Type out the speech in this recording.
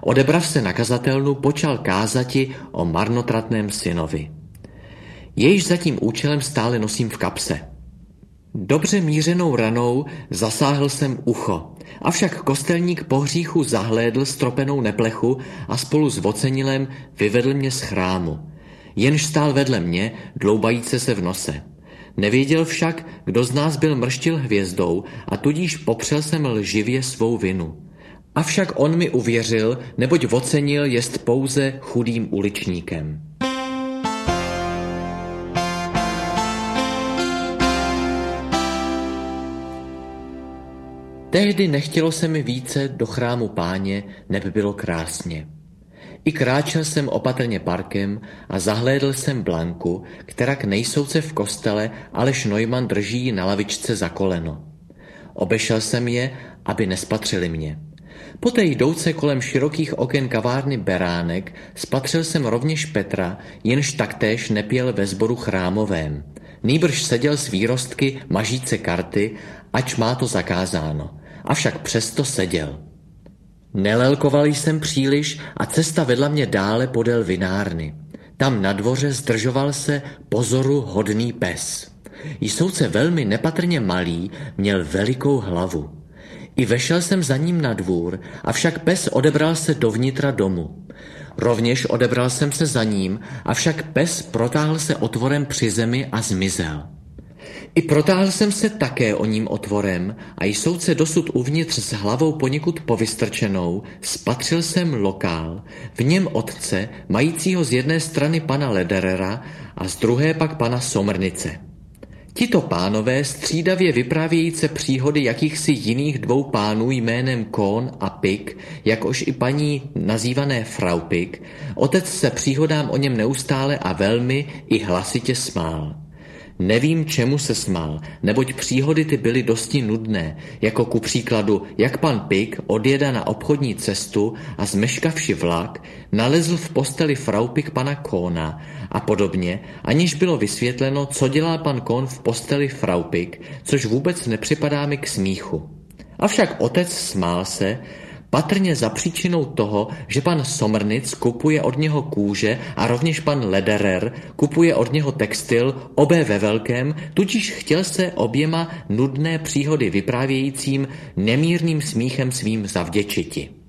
odebrav se na kazatelnu, počal kázati o marnotratném synovi. Jejž za tím účelem stále nosím v kapse. Dobře mířenou ranou zasáhl jsem ucho, avšak kostelník po hříchu zahlédl stropenou neplechu a spolu s vocenilem vyvedl mě z chrámu. Jenž stál vedle mě, dloubajíce se v nose. Nevěděl však, kdo z nás byl mrštil hvězdou, a tudíž popřel jsem lživě svou vinu. Avšak on mi uvěřil, neboť vocenil jest pouze chudým uličníkem. Tehdy nechtělo se mi více do chrámu Páně, neby bylo krásně. I kráčel jsem opatrně parkem a zahlédl jsem Blanku, kterak nejsouce v kostele, alež Neumann drží ji na lavičce za koleno. Obešel jsem je, aby nespatřili mě. Poté jdouce kolem širokých oken kavárny Beránek spatřil jsem rovněž Petra, jenž taktéž nepěl ve sboru chrámovém. Nýbrž seděl s výrostky mažíce karty, ač má to zakázáno. Avšak přesto seděl. Nelelkoval jsem příliš a cesta vedla mě dále podél vinárny. Tam na dvoře zdržoval se pozoru hodný pes. Jsouce velmi nepatrně malý, měl velikou hlavu. I vešel jsem za ním na dvůr, avšak pes odebral se dovnitra domu. Rovněž odebral jsem se za ním, avšak pes protáhl se otvorem při zemi a zmizel. I protáhl jsem se také o ním otvorem a jsouce dosud uvnitř s hlavou poněkud povystrčenou, spatřil jsem lokál, v něm otce, majícího z jedné strany pana Lederera a z druhé pak pana Somrnice. Tito pánové střídavě vyprávějíce příhody jakýchsi jiných dvou pánů jménem Kohn a Pick, jakož i paní nazývané Frau Pick, otec se příhodám o něm neustále a velmi i hlasitě smál. Nevím, čemu se smál, neboť příhody ty byly dosti nudné, jako ku příkladu, jak pan Pick odjeda na obchodní cestu a zmeškavši vlak, nalezl v posteli Frau Pick pana Kohna a podobně, aniž bylo vysvětleno, co dělá pan Kohn v posteli Frau Pick, což vůbec nepřipadá mi k smíchu. Avšak otec smál se, patrně za příčinou toho, že pan Somrnic kupuje od něho kůže a rovněž pan Lederer kupuje od něho textil, obé ve velkém, tudíž chtěl se oběma nudné příhody vyprávějícím nemírným smíchem svým zavděčiti.